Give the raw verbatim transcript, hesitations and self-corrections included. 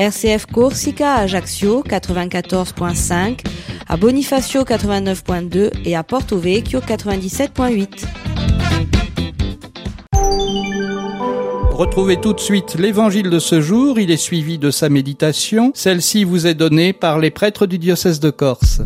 R C F Corsica à Ajaccio quatre-vingt-quatorze virgule cinq, à Bonifacio quatre-vingt-neuf virgule deux et à Porto Vecchio quatre-vingt-dix-sept virgule huit. Retrouvez tout de suite l'évangile de ce jour, il est suivi de sa méditation. Celle-ci vous est donnée par les prêtres du diocèse de Corse.